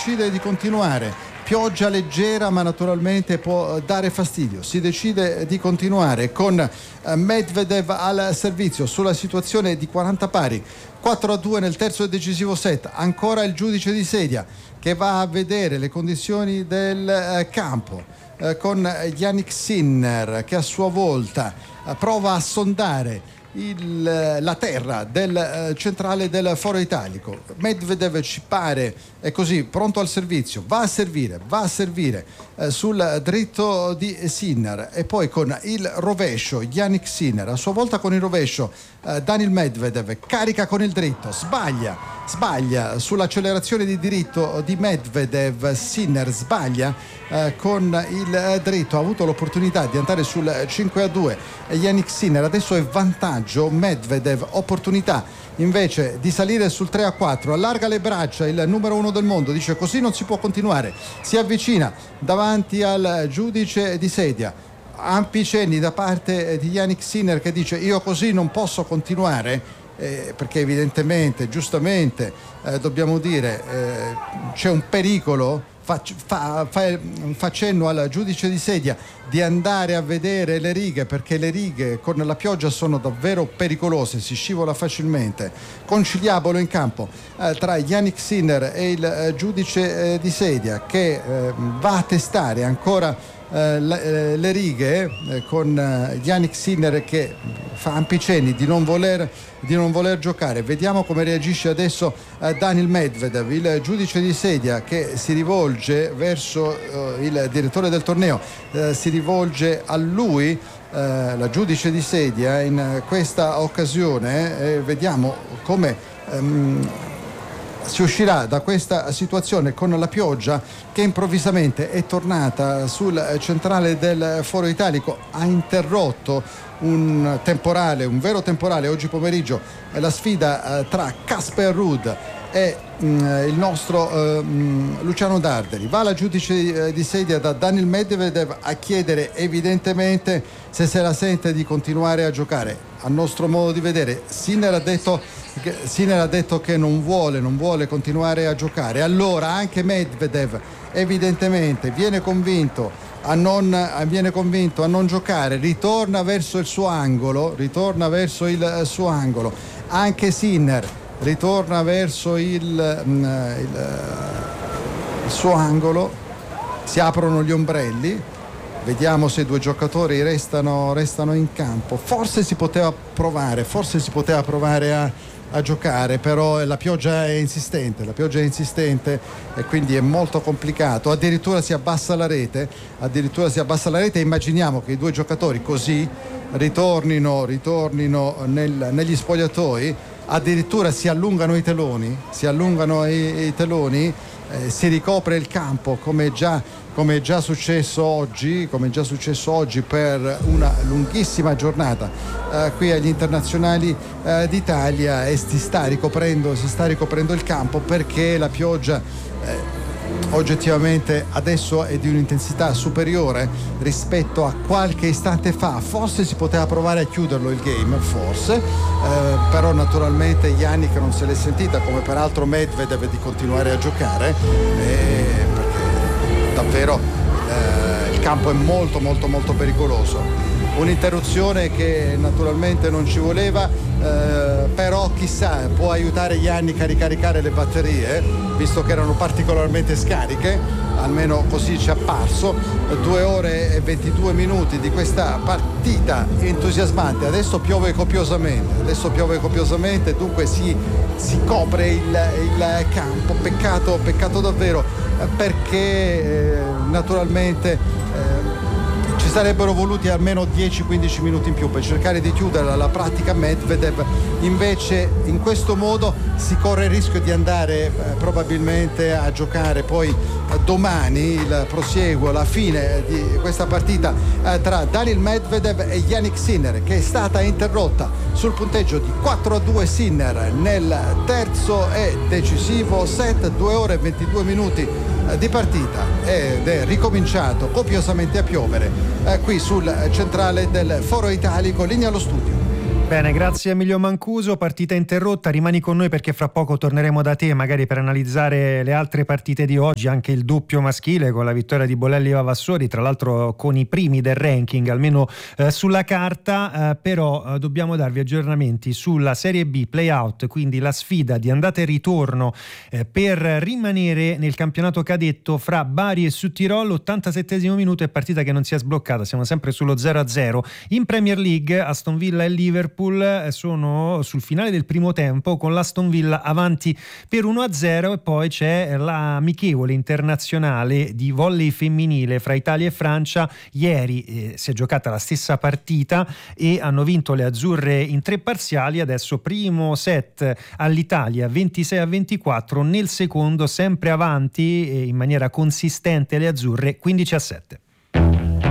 decide di continuare. Pioggia leggera ma naturalmente può dare fastidio. Si decide di continuare con Medvedev al servizio sulla situazione di 40 pari. 4-2 nel terzo e decisivo set. Ancora il giudice di sedia che va a vedere le condizioni del campo con Jannik Sinner che a sua volta prova a sondare la terra del centrale del Foro Italico. Medvedev ci pare è così, pronto al servizio, va a servire sul dritto di Sinner e poi con il rovescio Jannik Sinner, a sua volta con il rovescio Daniil Medvedev carica con il dritto, sbaglia sull'accelerazione di diritto di Medvedev. Sinner sbaglia con il dritto, ha avuto l'opportunità di andare sul 5-2 Jannik Sinner, adesso è vantaggio Medvedev, opportunità invece di salire sul 3-4, allarga le braccia il numero 1 del mondo, dice così non si può continuare, si avvicina davanti al giudice di sedia, ampi cenni da parte di Jannik Sinner che dice io così non posso continuare, perché evidentemente, giustamente dobbiamo dire c'è un pericolo. Fa cenno al giudice di sedia di andare a vedere le righe, perché le righe con la pioggia sono davvero pericolose, si scivola facilmente. Conciliabolo in campo tra Jannik Sinner e il giudice di sedia che va a testare ancora le righe con Jannik Sinner che fa ampi cenni di non voler giocare. Vediamo come reagisce adesso Daniil Medvedev, il giudice di sedia che si rivolge verso il direttore del torneo, si rivolge a lui, la giudice di sedia in questa occasione. Vediamo come si uscirà da questa situazione con la pioggia che improvvisamente è tornata sul centrale del Foro Italico, ha interrotto un vero temporale oggi pomeriggio, la sfida tra Casper Ruud e il nostro Luciano Darderi. Va la giudice di sedia da Daniil Medvedev a chiedere evidentemente se se la sente di continuare a giocare. A nostro modo di vedere Sinner ha detto che non vuole continuare a giocare, allora anche Medvedev evidentemente viene convinto a non giocare, ritorna verso il suo angolo, anche Sinner ritorna verso il suo angolo, si aprono gli ombrelli, vediamo se i due giocatori restano in campo. Forse si poteva provare a giocare, però la pioggia è insistente e quindi è molto complicato. Addirittura si abbassa la rete e immaginiamo che i due giocatori così ritornino negli spogliatoi, addirittura si allungano i teloni, si ricopre il campo come è già successo oggi per una lunghissima giornata qui agli internazionali d'Italia, e si sta ricoprendo il campo perché la pioggia oggettivamente adesso è di un'intensità superiore rispetto a qualche istante fa. Forse si poteva provare a chiuderlo il game, però naturalmente Jannik non se l'è sentita, come peraltro Medvedev, di continuare a giocare, perché davvero il campo è molto molto molto pericoloso. Un'interruzione che naturalmente non ci voleva, però chissà, può aiutare Jannik a ricaricare le batterie, visto che erano particolarmente scariche, almeno così ci è apparso. 2 ore e 22 minuti di questa partita entusiasmante. Adesso piove copiosamente, dunque si copre il campo. Peccato davvero, perché naturalmente ci sarebbero voluti almeno 10-15 minuti in più per cercare di chiudere la pratica Medvedev. Invece in questo modo si corre il rischio di andare probabilmente a giocare poi domani il prosieguo, la fine di questa partita tra Daniil Medvedev e Jannik Sinner, che è stata interrotta sul punteggio di 4-2 Sinner nel terzo e decisivo set. 2 ore e 22 minuti di partita ed è ricominciato copiosamente a piovere qui sul centrale del Foro Italico. Linea allo studio. Bene, grazie Emilio Mancuso, partita interrotta, rimani con noi perché fra poco torneremo da te magari per analizzare le altre partite di oggi, anche il doppio maschile con la vittoria di Bolelli Vavassori, tra l'altro con i primi del ranking almeno sulla carta, però dobbiamo darvi aggiornamenti sulla Serie B Playout, quindi la sfida di andata e ritorno per rimanere nel campionato cadetto fra Bari e Südtirol. 87esimo minuto e partita che non si è sbloccata, siamo sempre sullo 0-0. In Premier League Aston Villa e Liverpool sono sul finale del primo tempo con l'Aston Villa avanti per 1-0 e poi c'è l'amichevole internazionale di volley femminile fra Italia e Francia. Ieri si è giocata la stessa partita e hanno vinto le azzurre in 3 parziali. Adesso primo set all'Italia 26-24, nel secondo sempre avanti in maniera consistente le azzurre 15-7.